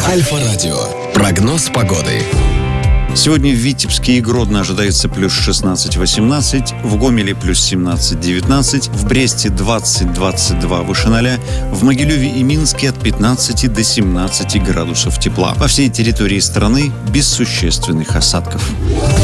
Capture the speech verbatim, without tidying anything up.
Альфа-радио. Прогноз погоды. Сегодня в Витебске и Гродно ожидается плюс шестнадцать восемнадцать, в Гомеле плюс семнадцать девятнадцать, в Бресте двадцать двадцать два выше ноля, в Могилеве и Минске от пятнадцати до семнадцати градусов тепла. По всей территории страны без существенных осадков.